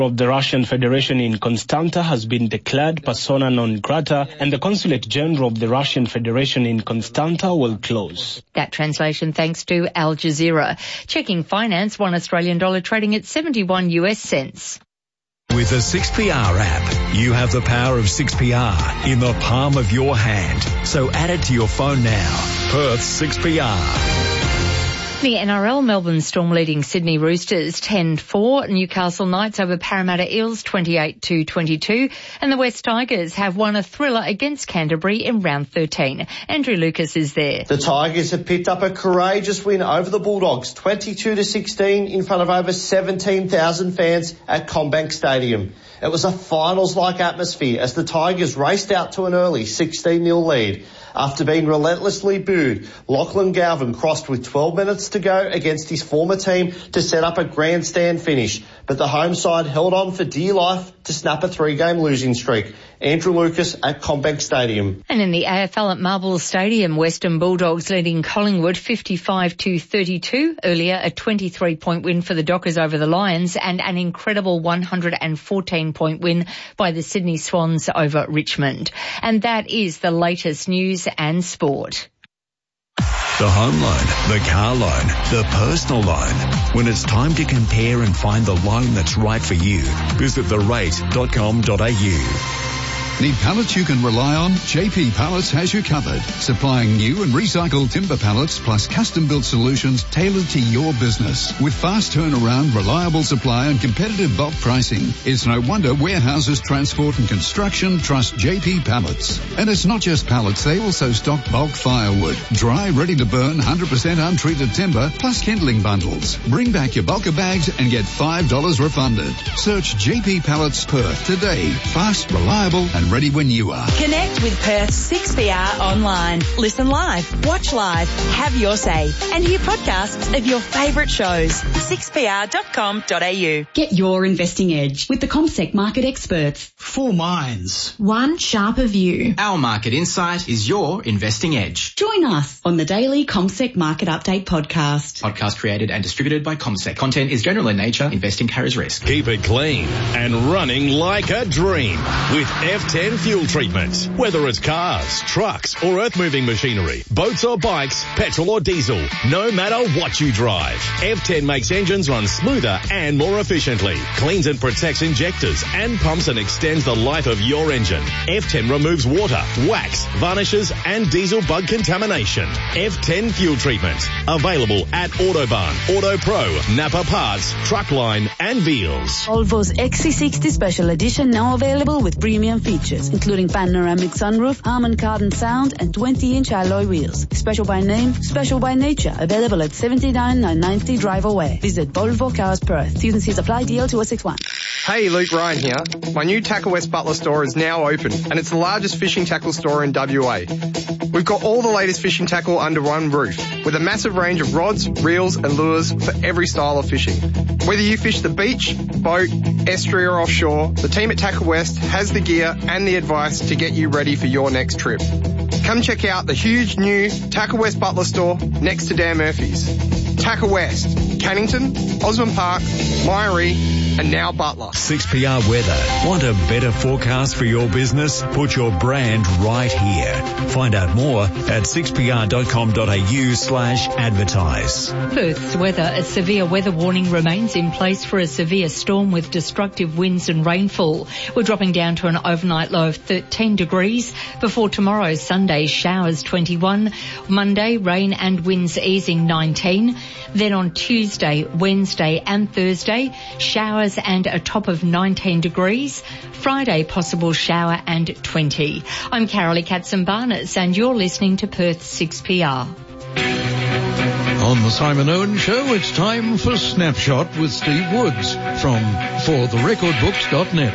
of the Russian Federation in Constanta has been declared persona non grata, and the Consulate General of the Russian Federation in Constanta will close. That translation thanks to Al Jazeera. Checking finance, $1 Australian trading at 71 US cents. With the 6PR app, you have the power of 6PR in the palm of your hand. So add it to your phone now. Perth 6PR. The NRL, Melbourne Storm leading Sydney Roosters 10-4, Newcastle Knights over Parramatta Eels 28-22, and the West Tigers have won a thriller against Canterbury in round 13. Andrew Lucas is there. The Tigers have picked up a courageous win over the Bulldogs, 22-16 in front of over 17,000 fans at CommBank Stadium. It was a finals-like atmosphere as the Tigers raced out to an early 16-0 lead. After being relentlessly booed, Lachlan Galvin crossed with 12 minutes to go against his former team to set up a grandstand finish, but the home side held on for dear life to snap a 3-game losing streak. Andrew Lucas at CommBank Stadium. And in the AFL at Marvel Stadium, Western Bulldogs leading Collingwood 55-32. Earlier, a 23-point win for the Dockers over the Lions and an incredible 114-point win by the Sydney Swans over Richmond. And that is the latest news and sport. The home loan, the car loan, the personal loan. When it's time to compare and find the loan that's right for you, visit therate.com.au. Need pallets you can rely on? JP Pallets has you covered, supplying new and recycled timber pallets plus custom-built solutions tailored to your business. With fast turnaround, reliable supply and competitive bulk pricing, it's no wonder warehouses, transport and construction trust JP Pallets. And it's not just pallets, they also stock bulk firewood, dry, ready to burn, 100% untreated timber, plus kindling bundles. Bring back your bulker bags and get $5 refunded. Search JP Pallets Perth today. Fast, reliable and ready when you are. Connect with Perth's 6PR online. Listen live, watch live, have your say, and hear podcasts of your favourite shows. 6pr.com.au. Get your investing edge with the CommSec market experts. 4 minds. One sharper view. Our market insight is your investing edge. Join us on the daily CommSec Market Update podcast. Podcast created and distributed by CommSec. Content is general in nature. Investing carries risk. Keep it clean and running like a dream with F10 fuel treatment. Whether it's cars, trucks or earth-moving machinery, boats or bikes, petrol or diesel, no matter what you drive, F10 makes engines run smoother and more efficiently, cleans and protects injectors and pumps and extends the life of your engine. F10 removes water, wax, varnishes and diesel bug contamination. F10 fuel treatment. Available at Autobarn, AutoPro, Napa Parts, Truckline and Veals. Volvo's XC60 Special Edition now available with premium features, including panoramic sunroof, Harman Kardon sound, and 20-inch alloy wheels. Special by name, special by nature. Available at 79,990 Drive Away. Visit Volvo Cars Perth. T&Cs apply. DL 2061. Hey, Luke Ryan here. My new Tackle West Butler store is now open, and it's the largest fishing tackle store in WA. We've got all the latest fishing tackle under one roof, with a massive range of rods, reels, and lures for every style of fishing. Whether you fish the beach, boat, estuary, or offshore, the team at Tackle West has the gear and the advice to get you ready for your next trip. Come check out the huge new Tackle West Butler store next to Dan Murphy's. Tackle West, Cannington, Osborne Park, Myrie, and now Butler. 6PR weather. Want a better forecast for your business? Put your brand right here. Find out more at 6pr.com.au/advertise. Perth's weather. A severe weather warning remains in place for a severe storm with destructive winds and rainfall. We're dropping down to an overnight low of 13 degrees. Before tomorrow, Sunday, showers 21. Monday, rain and winds easing 19. Then on Tuesday, Wednesday and Thursday, showers and a top of 19 degrees. Friday, possible shower and 20. I'm Carolee Katzenbarnes and you're listening to Perth 6PR. On the Simon Owen Show, it's time for Snapshot with Steve Woods from fortherecordbooks.net.